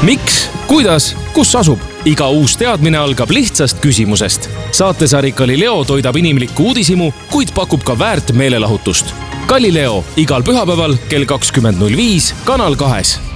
Miks, kuidas, kus asub? Iga uus teadmine algab lihtsast küsimusest. Saatesari Galileo toidab inimlikku uudishimu, kuid pakub ka väärt meelelahutust. Galileo igal pühapäeval kell 20.05 Kanal 2.